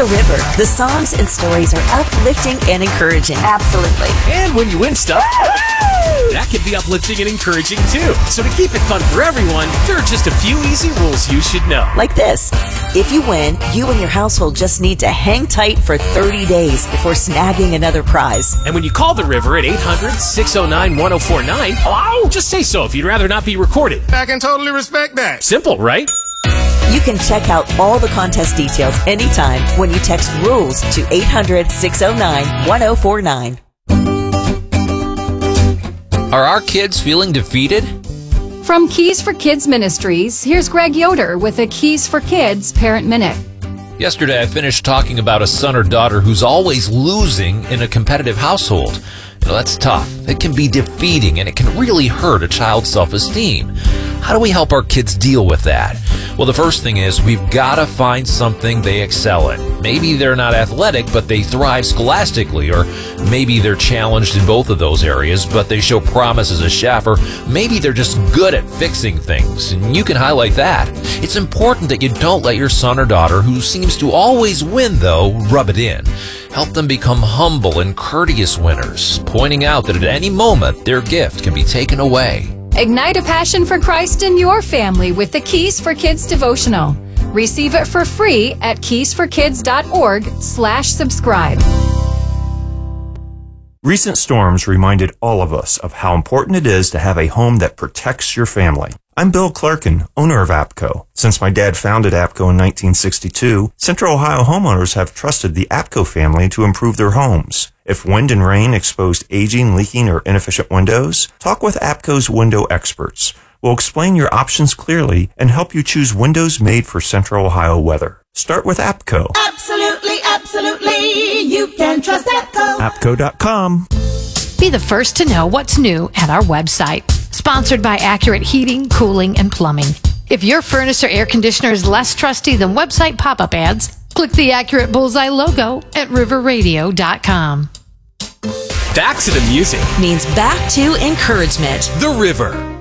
The River. The songs and stories are uplifting and encouraging. Absolutely. And when you win stuff, that can be uplifting and encouraging too. So to keep it fun for everyone, there are just a few easy rules you should know. Like this. If you win, you and your household just need to hang tight for 30 days before snagging another prize. And when you call the River at 800-609-1049, hello? Just say so if you'd rather not be recorded. I can totally respect that. Simple, right? You can check out all the contest details anytime when you text RULES to 800-609-1049. Are our kids feeling defeated? From Keys for Kids Ministries, here's Greg Yoder with a Keys for Kids Parent Minute. Yesterday, I finished talking about a son or daughter who's always losing in a competitive household. You know, that's tough. It can be defeating, and it can really hurt a child's self-esteem. How do we help our kids deal with that? Well, the first thing is we've got to find something they excel in. Maybe they're not athletic, but they thrive scholastically, or maybe they're challenged in both of those areas, but they show promise as a chef, or maybe they're just good at fixing things, and you can highlight that. It's important that you don't let your son or daughter, who seems to always win, though, rub it in. Help them become humble and courteous winners, pointing out that at any moment their gift can be taken away. Ignite a passion for Christ in your family with the Keys for Kids devotional. Receive it for free at keysforkids.org/subscribe. Recent storms reminded all of us of how important it is to have a home that protects your family. I'm Bill Clerkin, owner of APCO. Since my dad founded APCO in 1962, Central Ohio homeowners have trusted the APCO family to improve their homes. If wind and rain exposed aging, leaking, or inefficient windows, talk with APCO's window experts. We'll explain your options clearly and help you choose windows made for Central Ohio weather. Start with APCO. Absolutely, absolutely. You can trust APCO. APCO.com. Be the first to know what's new at our website. Sponsored by Accurate Heating, Cooling, and Plumbing. If your furnace or air conditioner is less trusty than website pop-up ads, click the Accurate Bullseye logo at riverradio.com. Back to the music means back to encouragement. The River.